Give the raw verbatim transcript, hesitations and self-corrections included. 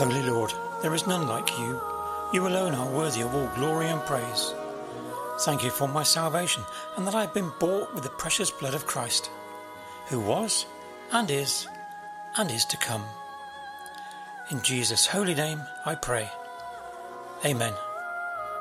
Holy Lord, there is none like you. You alone are worthy of all glory and praise. Thank you for my salvation, and that I have been bought with the precious blood of Christ, who was, and is, and is to come. In Jesus' holy name I pray. Amen.